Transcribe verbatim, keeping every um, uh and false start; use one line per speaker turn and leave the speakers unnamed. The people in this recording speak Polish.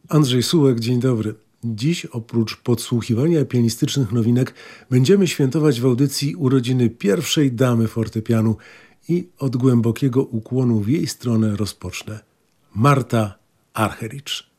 Andrzej Sułek, dzień dobry. Dziś oprócz podsłuchiwania pianistycznych nowinek będziemy świętować w audycji urodziny pierwszej damy fortepianu i od głębokiego ukłonu w jej stronę rozpocznę. Marta Argerich.